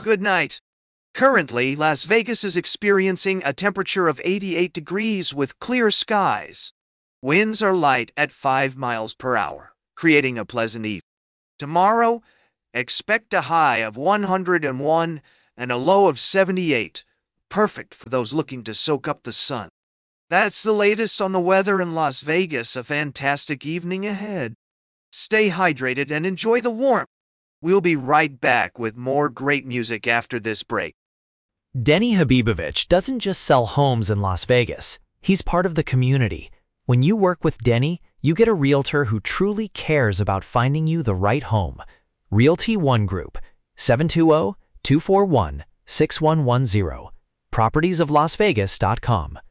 good night. Currently, Las Vegas is experiencing a temperature of 88 degrees with clear skies. Winds are light at 5 miles per hour, creating a pleasant evening. Tomorrow, expect a high of 101 and a low of 78, perfect for those looking to soak up the sun. That's the latest on the weather in Las Vegas. A fantastic evening ahead. Stay hydrated and enjoy the warmth. We'll be right back with more great music after this break. Denny Habibovich doesn't just sell homes in Las Vegas. He's part of the community. When you work with Denny, you get a realtor who truly cares about finding you the right home. Realty One Group, 720-241-6110. Propertiesoflasvegas.com.